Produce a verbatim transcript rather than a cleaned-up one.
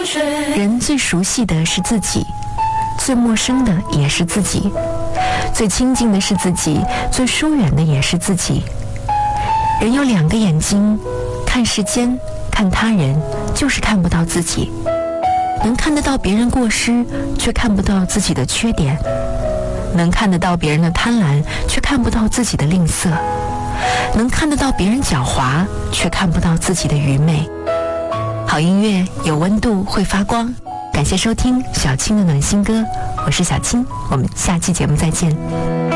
人最熟悉的是自己，最陌生的也是自己，最亲近的是自己，最疏远的也是自己。人有两个眼睛，看世间，看他人，就是看不到自己。能看得到别人过失，却看不到自己的缺点；能看得到别人的贪婪，却看不到自己的吝啬；能看得到别人狡猾，却看不到自己的愚昧。好音乐有温度，会发光。感谢收听小青的暖心歌，我是小青，我们下期节目再见。